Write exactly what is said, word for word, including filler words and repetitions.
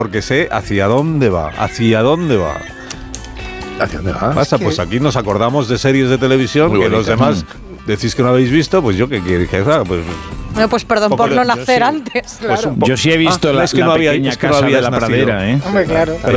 porque sé hacia dónde va, hacia dónde va. ¿Hacia dónde va? Pasa, pues aquí nos acordamos de series de televisión Muy que bonita. los demás decís que no habéis visto, pues yo que quiero que claro, pues Bueno, pues perdón poco por de- no yo nacer sí. antes. Pues Claro. un po- Yo sí he visto Ah, la, es que la no había- pequeña es que no casa de habías la nacido. pradera, ¿eh? Hombre, claro. Pero